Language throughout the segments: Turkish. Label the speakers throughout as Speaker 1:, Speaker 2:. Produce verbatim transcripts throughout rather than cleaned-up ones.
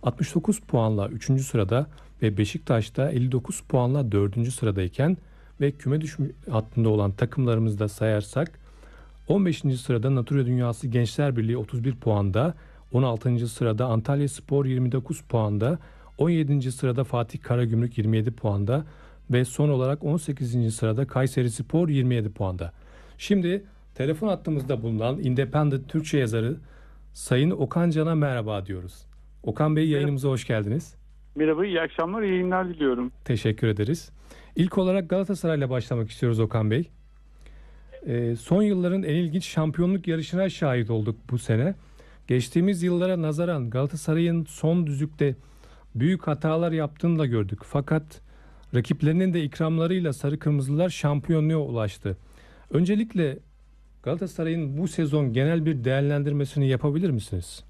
Speaker 1: altmış dokuz puanla üçüncü sırada ve Beşiktaş'ta elli dokuz puanla dördüncü sıradayken ve küme düşme hattında olan takımlarımızı da sayarsak on beşinci sırada Natura Dünyası Gençler Birliği otuz bir puanda, on altıncı sırada Antalyaspor yirmi dokuz puanda, on yedinci sırada Fatih Karagümrük yirmi yedi puanda ve son olarak on sekizinci sırada Kayserispor yirmi yedi puanda. Şimdi telefon hattımızda bulunan Independent Türkçe yazarı Sayın Okan Can'a merhaba diyoruz. Okan Bey, yayınımıza hoş geldiniz.
Speaker 2: Merhaba, iyi akşamlar, iyi yayınlar diliyorum.
Speaker 1: Teşekkür ederiz. İlk olarak Galatasaray'la başlamak istiyoruz Okan Bey. Ee, son yılların en ilginç şampiyonluk yarışına şahit olduk bu sene. Geçtiğimiz yıllara nazaran Galatasaray'ın son düzlükte büyük hatalar yaptığını da gördük. Fakat rakiplerinin de ikramlarıyla Sarı Kırmızılar şampiyonluğa ulaştı. Öncelikle Galatasaray'ın bu sezon genel bir değerlendirmesini yapabilir misiniz?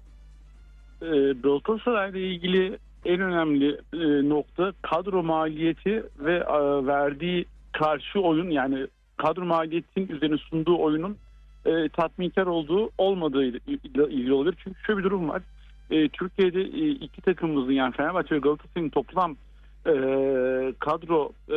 Speaker 2: Ee, Galatasaray'la ilgili en önemli e, nokta kadro maliyeti ve e, verdiği karşı oyun, yani kadro maliyetinin üzerine sunduğu oyunun e, tatminkar olduğu olmadığı ile ilgili olabilir. Çünkü şöyle bir durum var. E, Türkiye'de e, iki takımımızın, yani Fenerbahçe ve Galatasaray'ın toplam e, kadro e,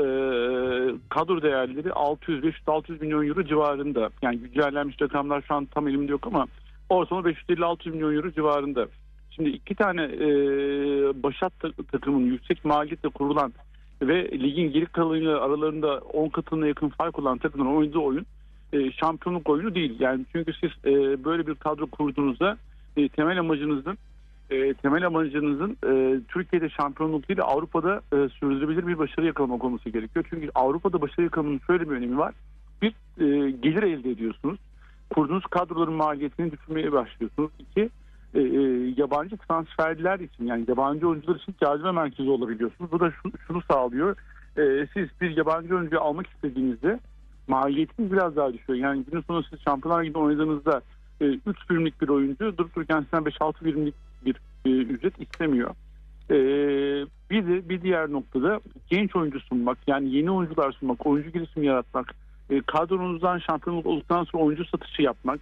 Speaker 2: kadro değerleri altı yüz beş yüz altı yüz milyon euro civarında. Yani güncellenmiş rakamlar şu an tam elimde yok ama ortalama beş yüz elli altı yüz milyon euro civarında. Şimdi iki tane e, başat takımın yüksek maliyetle kurulan ve ligin geri kalanıyla aralarında on katına yakın fark olan takımların oynadığı oyun e, şampiyonluk oyunu değil. Yani çünkü siz e, böyle bir kadro kurduğunuzda e, temel amacınızın e, temel amacınızın e, Türkiye'de şampiyonluk değil, Avrupa'da e, sürdürülebilir bir başarı yakalamak olması gerekiyor. Çünkü Avrupa'da başarı yakalamanın şöyle bir önemi var. Bir, e, gelir elde ediyorsunuz. Kurduğunuz kadroların maliyetini düşürmeye başlıyorsunuz. İki, E, yabancı transferler için, yani yabancı oyuncular için cazibe merkezi olabiliyorsunuz. Bu da şunu, şunu sağlıyor. E, siz bir yabancı oyuncu almak istediğinizde maliyetiniz biraz daha düşüyor. Yani günün sonunda siz Şampiyonlar Ligi'nde oynadığınızda e, üç birimlik bir oyuncu durup dururken sizden beş altı birimlik bir e, ücret istemiyor. E, bir de bir diğer noktada genç oyuncu sunmak, yani yeni oyuncular sunmak, oyuncu girişimi yaratmak, e, kadronuzdan şampiyonluk olduktan sonra oyuncu satışı yapmak.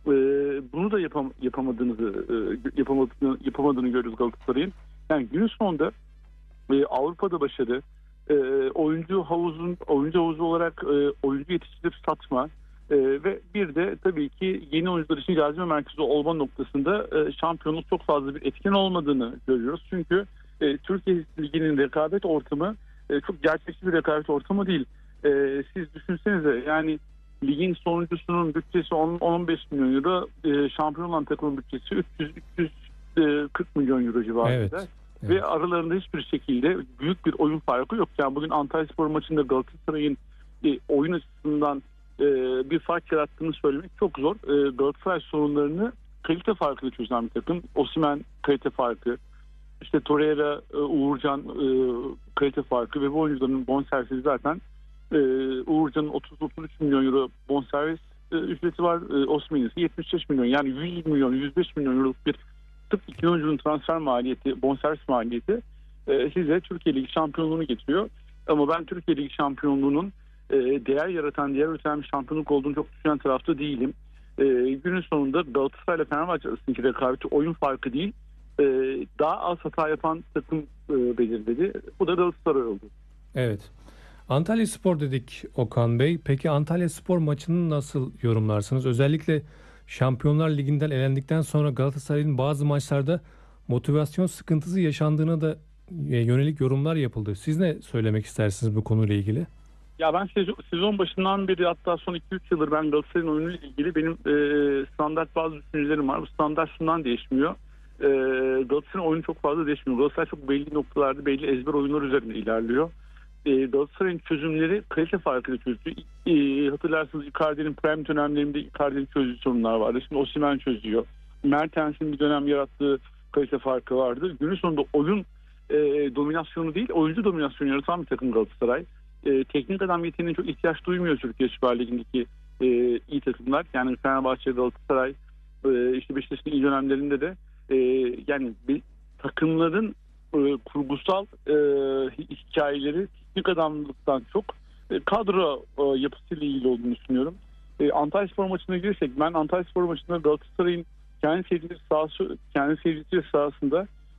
Speaker 2: Bunu da yapam, yapamadığınızı yapamadığını, yapamadığını görüyoruz Galatasaray'ın. Yani günün sonunda e, Avrupa'da başarı, e, oyuncu havuzun oyuncu havuzu olarak e, oyuncu yetiştirip satma e, ve bir de tabii ki yeni oyuncular için cazibe merkezi olma noktasında e, şampiyonluk çok fazla bir etken olmadığını görüyoruz. Çünkü e, Türkiye Ligi'nin rekabet ortamı e, çok gerçekçi bir rekabet ortamı değil. E, siz düşünsenize, yani ligin sonuncusunun bütçesi on on beş milyon euro, e, şampiyon olan takımın bütçesi üç yüz üç yüz kırk milyon euro civarında.
Speaker 1: Evet, evet.
Speaker 2: Ve aralarında hiçbir şekilde büyük bir oyun farkı yok. Yani bugün Antalyaspor maçında Galatasaray'ın e, oyun açısından e, bir fark yarattığını söylemek çok zor. E, Galatasaray sorunlarını kalite farkıyla çözen bir takım. Osimhen kalite farkı, işte Torreira, e, Uğurcan e, kalite farkı ve bu oyuncuların bonservisi zaten Ee, Uğurcan'ın otuz otuz üç milyon euro bonservis e, ücreti var. E, Osimhen'in ise yetmiş beş milyon, yani yüz milyon yüz beş milyon euroluk bir tıp iki oyuncunun transfer maliyeti, bonservis maliyeti e, size Türkiye Ligi şampiyonluğunu getiriyor. Ama ben Türkiye Ligi şampiyonluğunun e, değer yaratan, değer üreten bir şampiyonluk olduğunu çok düşünen tarafta değilim. E, günün sonunda Galatasaray ile Fenerbahçe arasındaki rekabeti oyun farkı değil, e, daha az hata yapan takım e, belirledi. Bu da Galatasaray oldu.
Speaker 1: Evet. Antalyaspor dedik Okan Bey. Peki Antalyaspor maçını nasıl yorumlarsınız? Özellikle Şampiyonlar Ligi'nden elendikten sonra Galatasaray'ın bazı maçlarda motivasyon sıkıntısı yaşandığına da yönelik yorumlar yapıldı. Siz ne söylemek istersiniz bu konuyla ilgili?
Speaker 2: Ya ben sezon, sezon başından beri, hatta son iki üç yıldır ben Galatasaray'ın oyunuyla ilgili benim e, standart bazı düşüncelerim var. Bu standart şundan değişmiyor. E, Galatasaray'ın oyunu çok fazla değişmiyor. Galatasaray çok belli noktalarda belli ezber oyunlar üzerinde ilerliyor. E, Galatasaray'ın çözümleri kalite farkıyla çözdü. E, hatırlarsınız Icardi'nin prime dönemlerinde Icardi'nin çözdüğü sorunlar vardı. Şimdi Osimhen çözüyor. Mertens'in bir dönem yarattığı kalite farkı vardı. Günün sonunda oyun e, dominasyonu değil, oyuncu dominasyonu yaratan bir takım Galatasaray. E, teknik adam yeteneğine çok ihtiyaç duymuyor Türkiye Süper Ligi'ndeki e, iyi takımlar. Yani Fenerbahçe, Galatasaray, e, işte Beşiktaş'ın iyi dönemlerinde de e, yani bir, takımların e, kurgusal e, hikayeleri teknik adamlıktan çok e, kadro e, yapısıyla ilgili olduğunu düşünüyorum. E, Antalyaspor maçına girsek, ben Antalyaspor maçında Galatasaray'ın kendi seyircileri sahası, kendi seyircileri sahasında